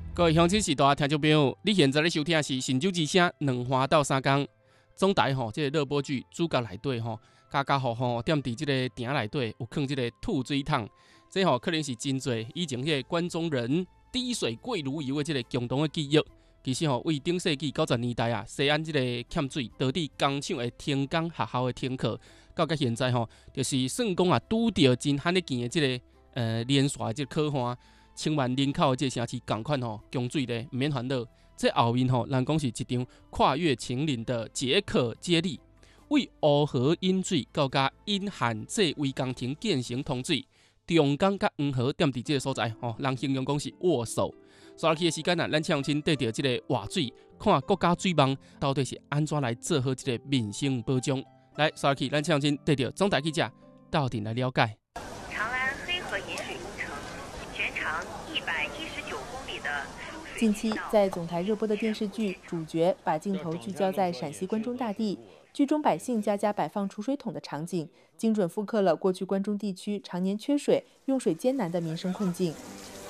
各位乡亲时代听众朋友，你现在咧收听的是神州之声两花到三江总台这个热播剧主角内底家家户户踮伫这个亭内底有放这个吐水桶，这可能是真侪以前迄个关中人滴水贵如油的这个共同的记忆。其实为顶世纪90年代西安这个欠水，导致工厂会停工，学校会停课，到现在就是算讲拄到真罕得见的这个连续的这个可汗。千万人口的这城市同款供水咧，唔免烦恼。这后面人讲是一场跨越秦岭的解渴接力，为乌河引水到甲引汉这为工程建成通水，中港甲黄河踮伫这个所在人形容讲是握手。刷去的时间咱请亲缀着这个活水，看国家水网到底是安怎来做好这个民生保障。来，刷去咱请亲缀着总台记者到底来了解。 长安黑河引水工程全长119公里的输水。 近期在总台热播的电视剧，主角把镜头聚焦在陕西关中大地，剧中百姓家家摆放储水桶的场景，精准复刻了过去关中地区常年缺水、用水艰难的民生困境。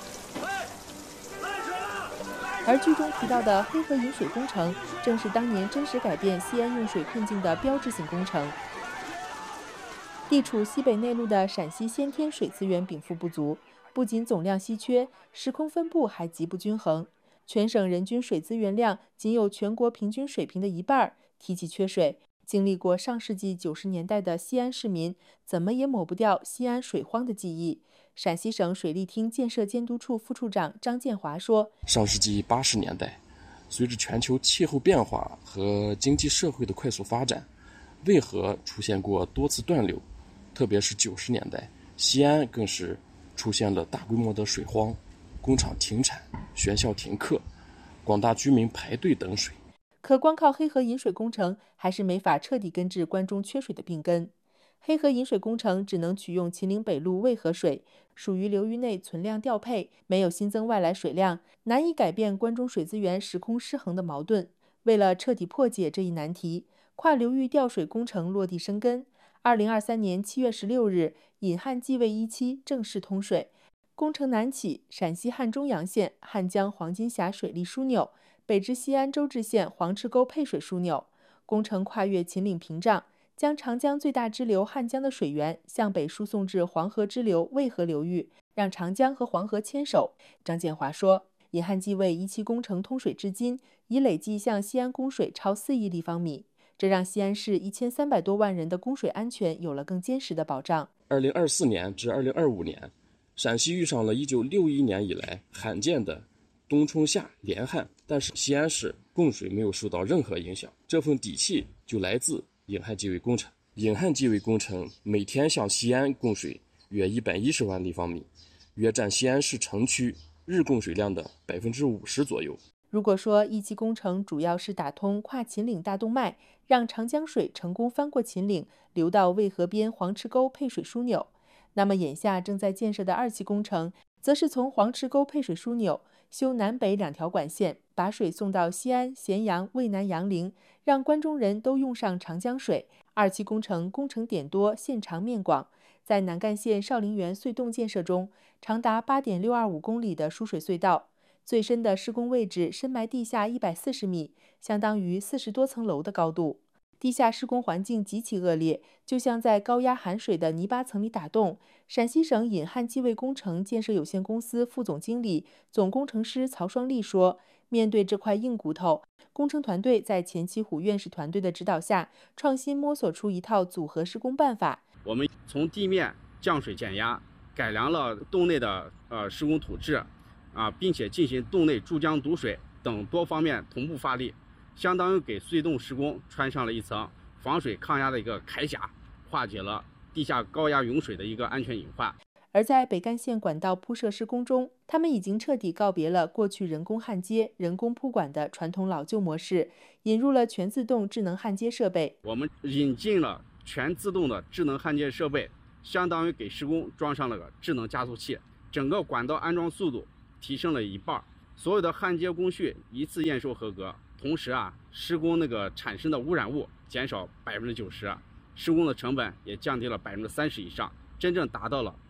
而剧中提到的黑河引水工程，正是当年真实改变西安用水困境的标志性工程。地处西北内陆的陕西先天水资源禀赋不足，不仅总量稀缺，时空分布还极不均衡。全省人均水资源量仅有全国平均水平的一半。提起缺水，经历过上世纪90年代的西安市民，怎么也抹不掉西安水荒的记忆。陕西省水利厅建设监督处副处长张建华说： 上世纪80年代，随着全球气候变化和经济社会的快速发展，渭河出现过多次断流，特别是90年代，西安更是出现了大规模的水荒，工厂停产，学校停课，广大居民排队等水。 可光靠黑河引水工程还是没法彻底根治关中缺水的病根。黑河引水工程只能取用秦岭北路渭河水，属于流域内存量调配，没有新增外来水量，难以改变关中水资源时空失衡的矛盾。为了彻底破解这一难题，跨流域调水工程落地生根。2023年7月16日，引汉济渭一期正式通水。工程南起陕西汉中阳县汉江黄金峡水利枢纽，北至西安周至县黄池沟配水枢纽。工程跨越秦岭屏障，将长江最大支流汉江的水源向北输送至黄河支流渭河流域，让长江和黄河牵手。张建华说，引汉济渭一期工程通水至今，已累计向西安供水超4亿立方米，这让西安市1300多万人的供水安全有了更坚实的保障。 2024年至2025年，陕西遇上了1961年以来罕见的冬春夏连旱，但是西安市供水没有受到任何影响，这份底气就来自引汉济渭工程。引汉济渭工程每天向西安供水约110万立方米，约占西安市城区日供水量的50%左右。 如果说一期工程主要是打通跨秦岭大动脉，让长江水成功翻过秦岭，流到渭河边黄池沟配水枢纽，那么眼下正在建设的2期工程，则是从黄池沟配水枢纽修南北2条管线，把水送到西安、咸阳、渭南、杨凌，让关中人都用上长江水。2期工程工程点多，线长面广，在南干县少陵园隧洞建设中，长达8.625公里的输水隧道，最深的施工位置深埋地下140米，相当于40多层楼的高度。地下施工环境极其恶劣，就像在高压含水的泥巴层里打洞。陕西省引汉济渭工程建设有限公司副总经理、总工程师曹双利说，面对这块硬骨头，工程团队在钱其虎院士团队的指导下，创新摸索出一套组合施工办法。 我们从地面降水减压，改良了洞内的施工土质并且进行洞内注浆堵水等多方面同步发力，相当于给隧洞施工穿上了一层防水抗压的一个铠甲，化解了地下高压涌水的一个安全隐患。 而在北干线管道铺设施工中，他们已经彻底告别了过去人工焊接、人工铺管的传统老旧模式，引入了全自动智能焊接设备。 我们引进了全自动的智能焊接设备，相当于给施工装上了个智能加速器，整个管道安装速度提升了一半，所有的焊接工序一次验收合格，同时施工产生的污染物减少90%，施工的成本也降低了30%以上，真正达到了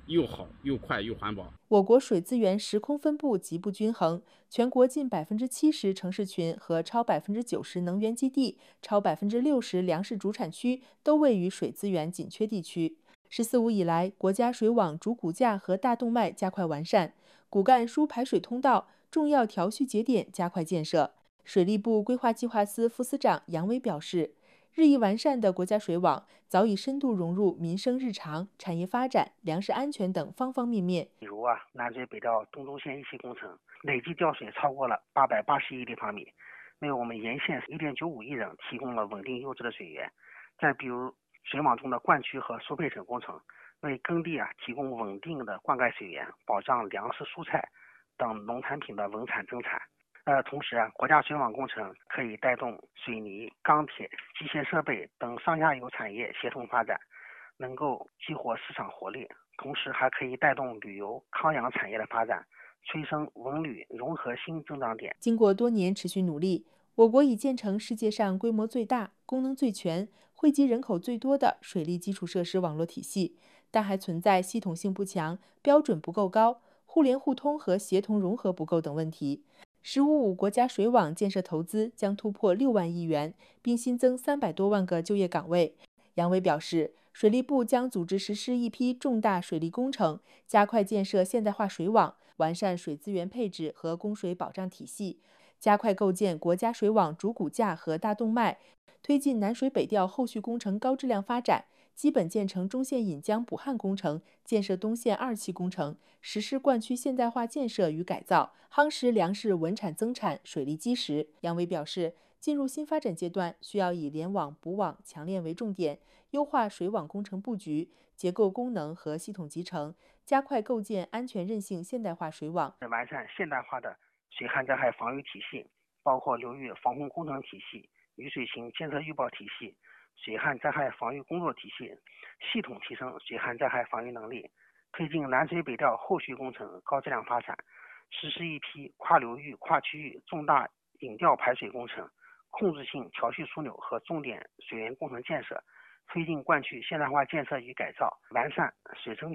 又好又快又环保。 我国水资源时空分布极不均衡，全国近70%城市群和超90%能源基地、超60%粮食主产区都位于水资源紧缺地区。“十四五”以来，国家水网主骨架和大动脉加快完善，骨干输排水通道、重要调蓄节点加快建设。水利部规划计划司副司长杨伟表示，日益完善的国家水网早已深度融入民生日常、产业发展、粮食安全等方方面面。 比如南水北调东中线一期工程累计调水超过了880亿立方米，为我们沿线1.95亿人提供了稳定优质的水源。再比如水网中的灌区和输配层工程，为耕地提供稳定的灌溉水源，保障粮食、蔬菜等农产品的稳产增产。同时国家水网工程可以带动水泥、钢铁、机械设备等上下游产业协同发展，能够激活市场活力，同时还可以带动旅游、康养产业的发展，催生文旅融合新增长点。 经过多年持续努力，我国已建成世界上规模最大、功能最全、惠及人口最多的水利基础设施网络体系，但还存在系统性不强、标准不够高、互联互通和协同融合不够等问题。“十五五”国家水网建设投资将突破6万亿元，并新增300多万个就业岗位。杨伟表示，水利部将组织实施一批重大水利工程，加快建设现代化水网，完善水资源配置和供水保障体系，加快构建国家水网主骨架和大动脉，推进南水北调后续工程高质量发展，基本建成中线引江补汉工程，建设东线2期工程，实施灌区现代化建设与改造，夯实粮食稳产增产、水利基石。杨伟表示，进入新发展阶段，需要以联网、补网、强链为重点，优化水网工程布局、结构功能和系统集成，加快构建安全韧性现代化水网， 完善现代化的水旱灾害防御体系，包括流域防洪工程体系、雨水情监测预报体系、水旱灾害防御工作体系，系统提升水旱灾害防御能力，推进南水北调后续工程高质量发展，实施一批跨流域、跨区域重大引调排水工程、控制性调蓄枢纽和重点水源工程建设，推进灌区现代化建设与改造，完善水生